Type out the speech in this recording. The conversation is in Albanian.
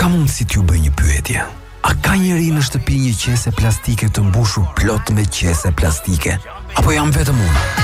ka mundësi t'ju bëj një pyetje? A ka njëri në shtëpi një qese plastike të mbushur plot me qese plastike? Apo jam vetëm unë?